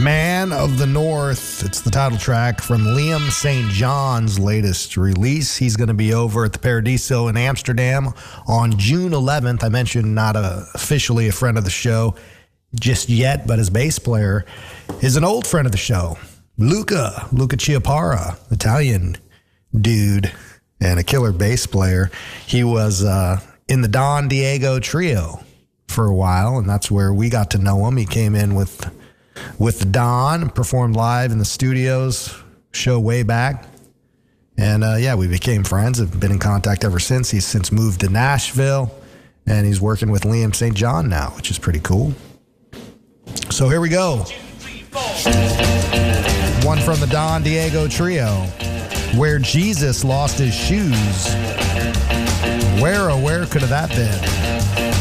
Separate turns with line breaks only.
Man of the North. It's the title track from Liam St. John's latest release. He's going to be over at the Paradiso in Amsterdam on June 11th. I mentioned not officially a friend of the show just yet, but his bass player is an old friend of the show, Luca Chiappara, Italian dude and a killer bass player. He was in the Don Diego Trio for a while, and that's where we got to know him. He came in with the Don, performed live in the studios, show way back. And we became friends, have been in contact ever since. He's since moved to Nashville, and he's working with Liam St. John now, which is pretty cool. So here we go. One from the Don Diego Trio, Where Jesus Lost His Shoes. Where, oh, where could have that been?